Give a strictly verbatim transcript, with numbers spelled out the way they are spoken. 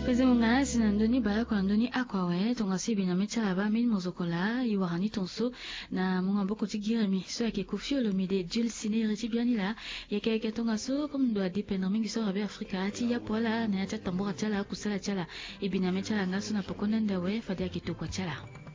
Peze munga sinandoni ba kwa ndoni akwawe tonga sibi na mecha ba min mozokola iwarani tonso na munga boko tigira mi so yake kufio lo mi de Jules Sine retibiani la yake yake tonga so comme doit dépendre mingi so rabe Afrika ati ya pola na ya tambora chala kusala chala ibina mecha ngaso na pokona ndawe fadia kitoko chala